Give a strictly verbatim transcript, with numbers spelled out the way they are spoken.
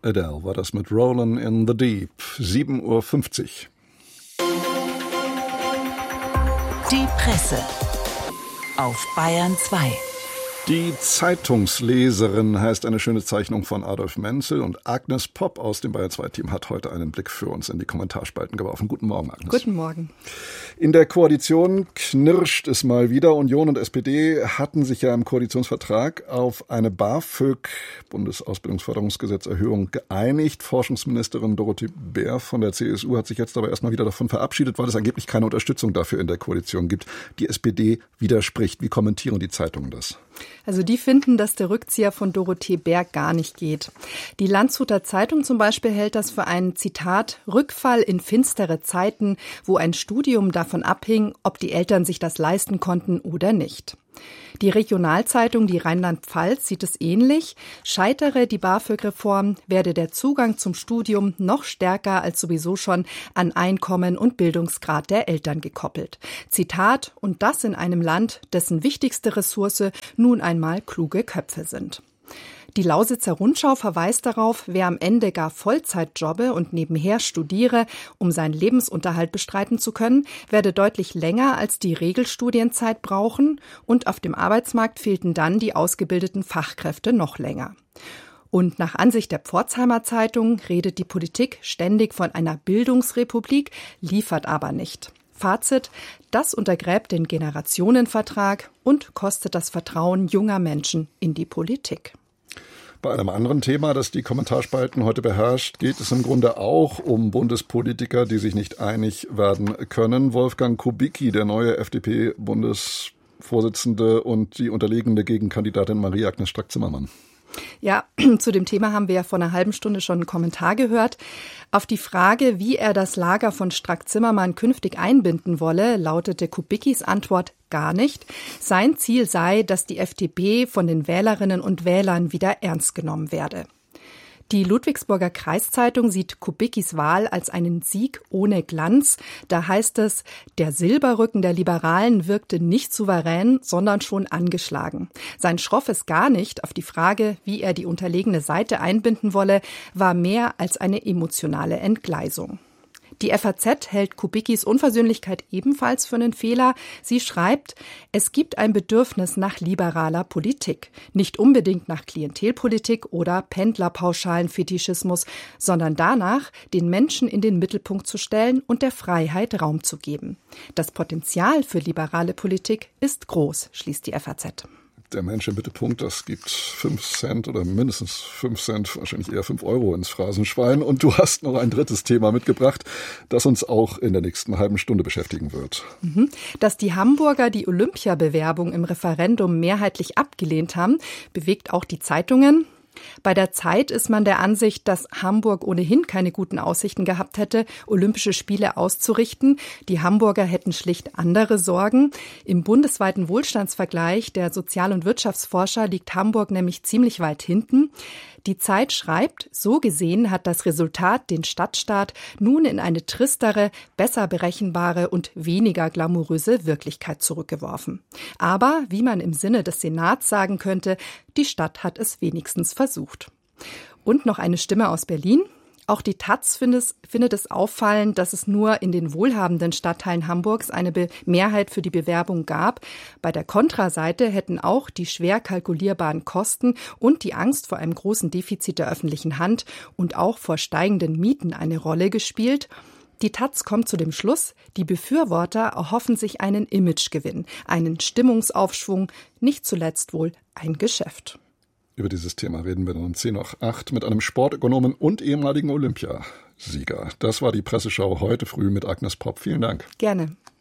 Adele war das mit Rollin' in the Deep. sieben Uhr fünfzig. Die Presse auf Bayern zwei. Die Zeitungsleserin heißt eine schöne Zeichnung von Adolf Menzel, und Agnes Popp aus dem Bayern zwei Team hat heute einen Blick für uns in die Kommentarspalten geworfen. Guten Morgen, Agnes. Guten Morgen. In der Koalition knirscht es mal wieder. Union und S P D hatten sich ja im Koalitionsvertrag auf eine BAföG, Bundesausbildungsförderungsgesetz-Erhöhung, geeinigt. Forschungsministerin Dorothee Bär von der C S U hat sich jetzt aber erstmal wieder davon verabschiedet, weil es angeblich keine Unterstützung dafür in der Koalition gibt. Die S P D widerspricht. Wie kommentieren die Zeitungen das? Also die finden, dass der Rückzieher von Dorothee Bär gar nicht geht. Die Landshuter Zeitung zum Beispiel hält das für einen, Zitat, Rückfall in finstere Zeiten, wo ein Studium davon abhing, ob die Eltern sich das leisten konnten oder nicht. Die Regionalzeitung, die Rheinland-Pfalz, sieht es ähnlich. Scheitere die BAföG-Reform, werde der Zugang zum Studium noch stärker als sowieso schon an Einkommen und Bildungsgrad der Eltern gekoppelt. Zitat, und das in einem Land, dessen wichtigste Ressource nun einmal kluge Köpfe sind. Die Lausitzer Rundschau verweist darauf, wer am Ende gar Vollzeit jobbe und nebenher studiere, um seinen Lebensunterhalt bestreiten zu können, werde deutlich länger als die Regelstudienzeit brauchen, und auf dem Arbeitsmarkt fehlten dann die ausgebildeten Fachkräfte noch länger. Und nach Ansicht der Pforzheimer Zeitung redet die Politik ständig von einer Bildungsrepublik, liefert aber nicht. Fazit, das untergräbt den Generationenvertrag und kostet das Vertrauen junger Menschen in die Politik. Bei einem anderen Thema, das die Kommentarspalten heute beherrscht, geht es im Grunde auch um Bundespolitiker, die sich nicht einig werden können. Wolfgang Kubicki, der neue F D P-Bundesvorsitzende, und die unterlegene Gegenkandidatin Marie-Agnes Strack-Zimmermann. Ja, zu dem Thema haben wir ja vor einer halben Stunde schon einen Kommentar gehört. Auf die Frage, wie er das Lager von Strack-Zimmermann künftig einbinden wolle, lautete Kubickis Antwort: gar nicht. Sein Ziel sei, dass die F D P von den Wählerinnen und Wählern wieder ernst genommen werde. Die Ludwigsburger Kreiszeitung sieht Kubickis Wahl als einen Sieg ohne Glanz. Da heißt es, der Silberrücken der Liberalen wirkte nicht souverän, sondern schon angeschlagen. Sein schroffes Gar nicht auf die Frage, wie er die unterlegene Seite einbinden wolle, war mehr als eine emotionale Entgleisung. Die F A Z hält Kubickis Unversöhnlichkeit ebenfalls für einen Fehler. Sie schreibt, es gibt ein Bedürfnis nach liberaler Politik. Nicht unbedingt nach Klientelpolitik oder Pendlerpauschalen-Fetischismus, sondern danach, den Menschen in den Mittelpunkt zu stellen und der Freiheit Raum zu geben. Das Potenzial für liberale Politik ist groß, schließt die F A Z. Der Mensch im Mittelpunkt, das gibt fünf Cent oder mindestens fünf Cent, wahrscheinlich eher fünf Euro ins Phrasenschwein. Und du hast noch ein drittes Thema mitgebracht, das uns auch in der nächsten halben Stunde beschäftigen wird. Dass die Hamburger die Olympiabewerbung im Referendum mehrheitlich abgelehnt haben, bewegt auch die Zeitungen. Bei der Zeit ist man der Ansicht, dass Hamburg ohnehin keine guten Aussichten gehabt hätte, Olympische Spiele auszurichten. Die Hamburger hätten schlicht andere Sorgen. Im bundesweiten Wohlstandsvergleich der Sozial- und Wirtschaftsforscher liegt Hamburg nämlich ziemlich weit hinten. Die Zeit schreibt, so gesehen hat das Resultat den Stadtstaat nun in eine tristere, besser berechenbare und weniger glamouröse Wirklichkeit zurückgeworfen. Aber, wie man im Sinne des Senats sagen könnte, die Stadt hat es wenigstens versucht. Und noch eine Stimme aus Berlin. Auch die Taz findet, findet es auffallend, dass es nur in den wohlhabenden Stadtteilen Hamburgs eine Be- Mehrheit für die Bewerbung gab. Bei der Kontraseite hätten auch die schwer kalkulierbaren Kosten und die Angst vor einem großen Defizit der öffentlichen Hand und auch vor steigenden Mieten eine Rolle gespielt. Die Taz kommt zu dem Schluss, die Befürworter erhoffen sich einen Imagegewinn, einen Stimmungsaufschwung, nicht zuletzt wohl ein Geschäft. Über dieses Thema reden wir dann um zehn nach acht mit einem Sportökonomen und ehemaligen Olympiasieger. Das war die Presseschau heute früh mit Agnes Popp. Vielen Dank. Gerne.